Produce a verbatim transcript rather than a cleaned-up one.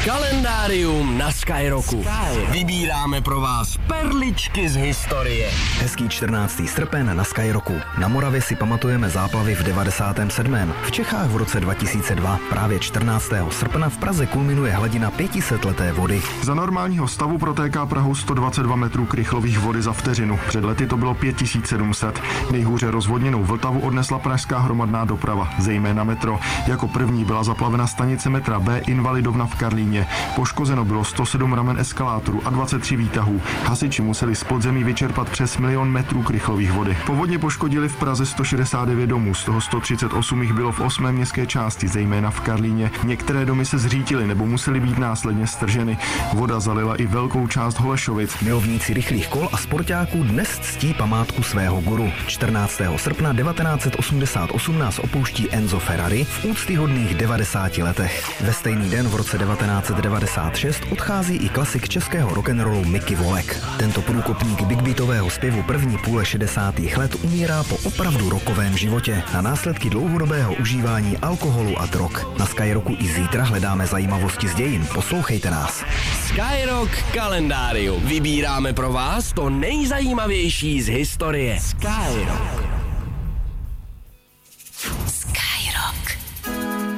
Kalendárium na Skyrocku. Vybíráme pro vás perličky z historie. Hezký čtrnáctého srpen na Skyrocku. Na Moravě si pamatujeme záplavy v devadesátém sedmém V Čechách v roce dva tisíce dva. Právě čtrnáctého srpna v Praze kulminuje hladina pětisetleté vody. Za normálního stavu protéká Prahou sto dvacet dva metrů krychlových vody za vteřinu. Před lety to bylo pět tisíc sedm set. Nejhůře rozvodněnou Vltavu odnesla pražská hromadná doprava, zejména metro. Jako první byla zaplavena stanice metra B Invalidovna v Karlíně. Poškozeno bylo sto sedm ramen eskalátorů a dvacet tři výtahů. Hasiči museli z podzemí vyčerpat přes milion metrů krychlových vody. Povodně poškodili v Praze sto šedesát devět domů, z toho sto třicet osm jich bylo v osmé městské části, zejména v Karlíně. Některé domy se zřítily nebo musely být následně strženy. Voda zalila i velkou část Holešovic. Milovníci rychlých kol a sportáků dnes ctí památku svého guru. čtrnáctého srpna devatenáct set osmdesát osm nás opouští Enzo Ferrari v úctyhodných devadesáti letech. Ve stejný den v roce devatenáct set devadesát šest odchází i klasik českého rock'n'rollu Mickey Volek. Tento průkopník bigbeatového zpěvu první půle šedesátých let umírá po opravdu rockovém životě na následky dlouhodobého užívání alkoholu a drog. Na Skyrocku i zítra hledáme zajímavosti z dějin. Poslouchejte nás. Skyrock kalendárium. Vybíráme pro vás to nejzajímavější z historie. Skyrock.